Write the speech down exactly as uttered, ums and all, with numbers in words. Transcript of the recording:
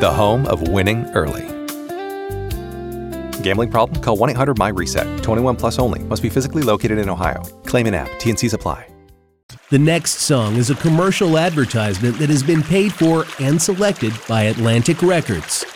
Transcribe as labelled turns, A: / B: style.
A: the home of winning early. Gambling problem? Call one eight hundred my reset. twenty-one plus only. Must be physically located in Ohio. Claim in app. T N Cs apply.
B: The next song is a commercial advertisement that has been paid for and selected by Atlantic Records.